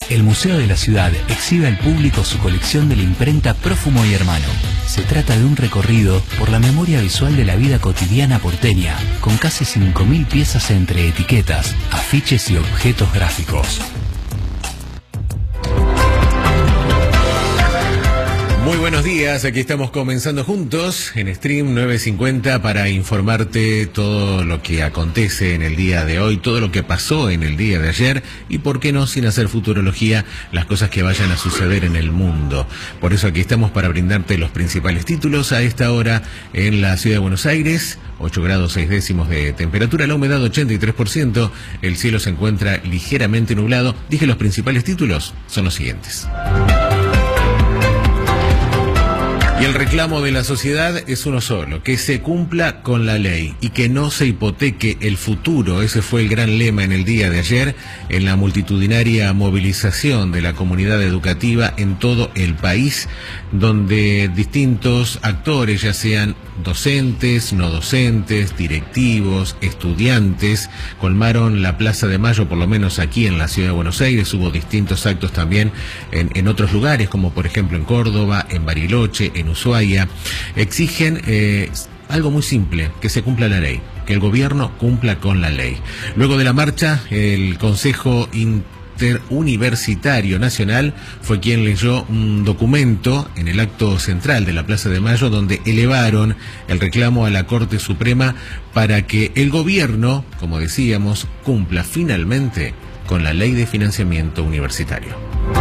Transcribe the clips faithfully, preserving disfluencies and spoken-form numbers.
El Museo de la Ciudad exhibe al público su colección de la imprenta Prófumo y Hermano. Se trata de un recorrido por la memoria visual de la vida cotidiana porteña, con casi cinco mil piezas entre etiquetas, afiches y objetos gráficos. Muy buenos días, aquí estamos comenzando juntos en Stream nueve cincuenta para informarte todo lo que acontece en el día de hoy, todo lo que pasó en el día de ayer y, por qué no, sin hacer futurología, las cosas que vayan a suceder en el mundo. Por eso aquí estamos para brindarte los principales títulos a esta hora en la ciudad de Buenos Aires. ocho grados seis décimos de temperatura, la humedad ochenta y tres por ciento, el cielo se encuentra ligeramente nublado. Dije los principales títulos, son los siguientes. Y el reclamo de la sociedad es uno solo, que se cumpla con la ley y que no se hipoteque el futuro. Ese fue el gran lema en el día de ayer, en la multitudinaria movilización de la comunidad educativa en todo el país, donde distintos actores, ya sean docentes, no docentes, directivos, estudiantes, colmaron la Plaza de Mayo, por lo menos aquí en la ciudad de Buenos Aires. Hubo distintos actos también en, en otros lugares, como por ejemplo en Córdoba, en Bariloche, en Ushuaia. Exigen eh, algo muy simple, que se cumpla la ley, que el gobierno cumpla con la ley. Luego de la marcha, el Consejo Interuniversitario Nacional fue quien leyó un documento en el acto central de la Plaza de Mayo, donde elevaron el reclamo a la Corte Suprema para que el gobierno, como decíamos, cumpla finalmente con la ley de financiamiento universitario.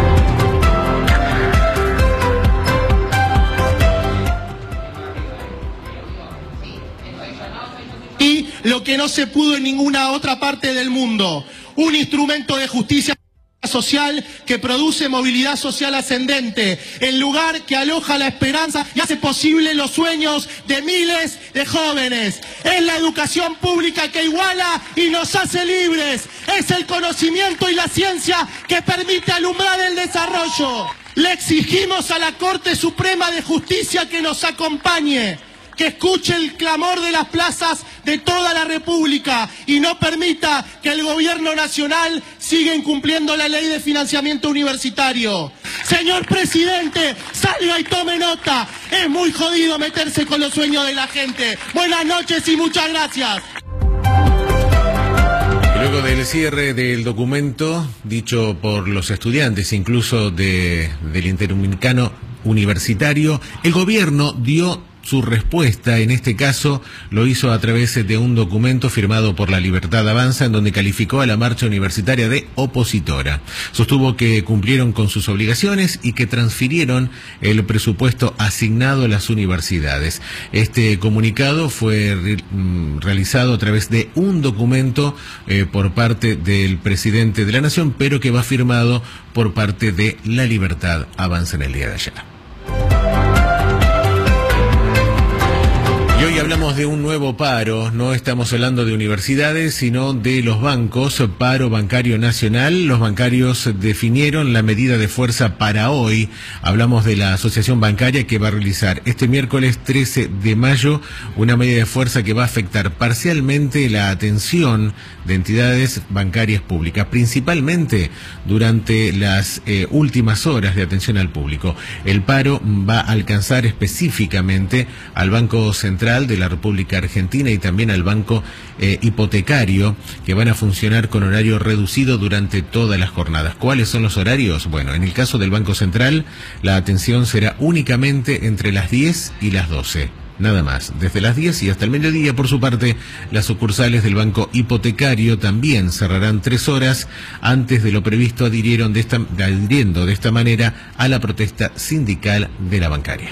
Y lo que no se pudo en ninguna otra parte del mundo, un instrumento de justicia social que produce movilidad social ascendente, el lugar que aloja la esperanza y hace posible los sueños de miles de jóvenes. Es la educación pública que iguala y nos hace libres. Es el conocimiento y la ciencia que permite alumbrar el desarrollo. Le exigimos a la Corte Suprema de Justicia que nos acompañe, que escuche el clamor de las plazas de toda la República y no permita que el gobierno nacional siga incumpliendo la ley de financiamiento universitario. Señor presidente, salga y tome nota. Es muy jodido meterse con los sueños de la gente. Buenas noches y muchas gracias. Luego del cierre del documento dicho por los estudiantes, incluso de, del Interamericano Universitario, el gobierno dio su respuesta. En este caso lo hizo a través de un documento firmado por La Libertad Avanza, en donde calificó a la marcha universitaria de opositora. Sostuvo que cumplieron con sus obligaciones y que transfirieron el presupuesto asignado a las universidades. Este comunicado fue re realizado a través de un documento eh, por parte del presidente de la Nación, pero que va firmado por parte de La Libertad Avanza en el día de ayer. Y hoy hablamos de un nuevo paro. No estamos hablando de universidades, sino de los bancos. Paro bancario nacional. Los bancarios definieron la medida de fuerza para hoy. Hablamos de la asociación bancaria que va a realizar este miércoles trece de mayo una medida de fuerza que va a afectar parcialmente la atención de entidades bancarias públicas, principalmente durante las eh, últimas horas de atención al público. El paro va a alcanzar específicamente al Banco Central de la República Argentina y también al Banco eh, Hipotecario, que van a funcionar con horario reducido durante todas las jornadas. ¿Cuáles son los horarios? Bueno, en el caso del Banco Central, la atención será únicamente entre las diez y las doce. Nada más, desde las diez y hasta el mediodía. Por su parte, las sucursales del Banco Hipotecario también cerrarán tres horas antes de lo previsto, adhirieron de esta, adhiriendo de esta manera a la protesta sindical de la bancaria.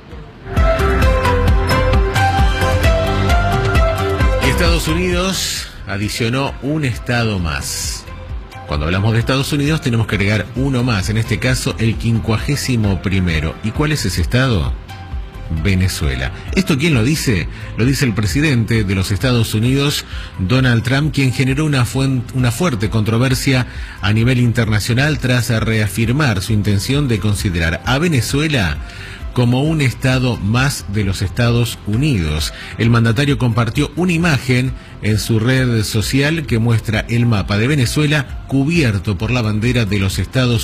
Estados Unidos adicionó un estado más. Cuando hablamos de Estados Unidos tenemos que agregar uno más, en este caso el quincuagésimo primero. ¿Y cuál es ese estado? Venezuela. ¿Esto quién lo dice? Lo dice el presidente de los Estados Unidos, Donald Trump, quien generó una, fuente, una fuerte controversia a nivel internacional tras reafirmar su intención de considerar a Venezuela como un estado más de los Estados Unidos. El mandatario compartió una imagen en su red social que muestra el mapa de Venezuela cubierto por la bandera de los Estados